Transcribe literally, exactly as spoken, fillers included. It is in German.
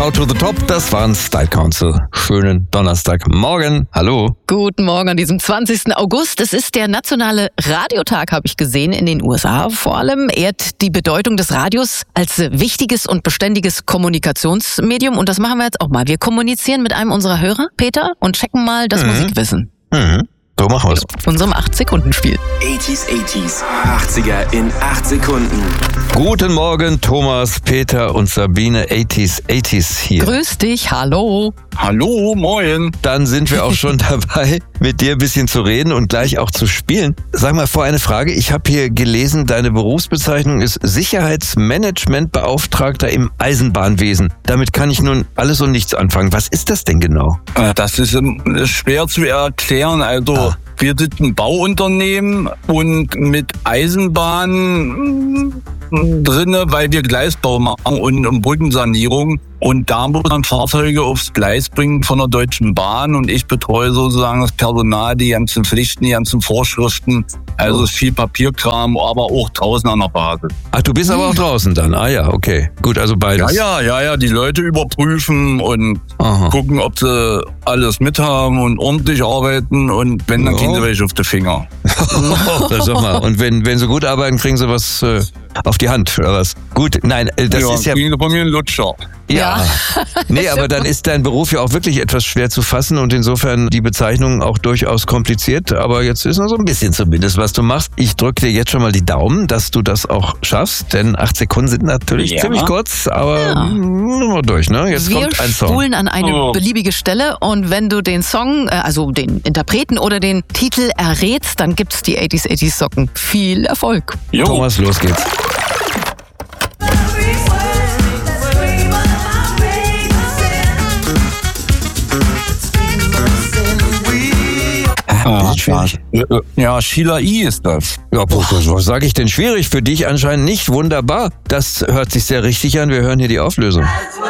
How to the Top, das waren Style Council. Schönen Donnerstagmorgen. Hallo. Guten Morgen an diesem zwanzigsten August. Es ist der nationale Radiotag, habe ich gesehen, in den U S A vor allem. Ehrt die Bedeutung des Radios als wichtiges und beständiges Kommunikationsmedium. Und das machen wir jetzt auch mal. Wir kommunizieren mit einem unserer Hörer, Peter, und checken mal das mhm. Musikwissen. Mhm. So machen wir es. Unserem acht-Sekunden-Spiel. achtziger, achtziger, achtziger in acht Sekunden. Guten Morgen, Thomas, Peter und Sabine, achtziger, achtziger hier. Grüß dich, hallo. Hallo, moin. Dann sind wir auch schon dabei, mit dir ein bisschen zu reden und gleich auch zu spielen. Sag mal vor eine Frage. Ich habe hier gelesen, deine Berufsbezeichnung ist Sicherheitsmanagementbeauftragter im Eisenbahnwesen. Damit kann ich nun alles und nichts anfangen. Was ist das denn genau? Das ist schwer zu erklären. Also ah. wir sind ein Bauunternehmen und mit Eisenbahn drinne, weil wir Gleisbau machen und Brückensanierung. Und da muss man Fahrzeuge aufs Gleis bringen von der Deutschen Bahn. Und ich betreue sozusagen das Personal, die ganzen Pflichten, die ganzen Vorschriften. Also es ist viel Papierkram, aber auch draußen an der Basis. Ach, du bist aber auch draußen dann? Ah ja, okay. Gut, also beides. Ja, ja, ja, ja. Die Leute überprüfen und Aha. gucken, ob sie alles mithaben und ordentlich arbeiten. Und wenn, dann oh. kriegen sie welche auf die Finger. Sag mal. Und wenn, wenn sie gut arbeiten, kriegen sie was äh, auf die Hand oder was? Gut, nein, das ja, ist ja... kriegen sie von mir einen Lutscher. Ja. ja. Nee, aber dann ist dein Beruf ja auch wirklich etwas schwer zu fassen und insofern die Bezeichnung auch durchaus kompliziert. Aber jetzt ist noch so ein bisschen zumindest, was du machst. Ich drücke dir jetzt schon mal die Daumen, dass du das auch schaffst, denn acht Sekunden sind natürlich ja. ziemlich kurz, aber ja. nur mal durch, ne? Jetzt Wir kommt ein Song. Wir spulen an eine oh. beliebige Stelle und wenn du den Song, also den Interpreten oder den Titel errätst, dann gibt's die achtziger, achtziger Socken. Viel Erfolg. Jo. Thomas, los geht's. Ah, ja, Sheila E. ist das. Ja, was sage ich denn? Schwierig, für dich anscheinend nicht. Wunderbar. Das hört sich sehr richtig an. Wir hören hier die Auflösung.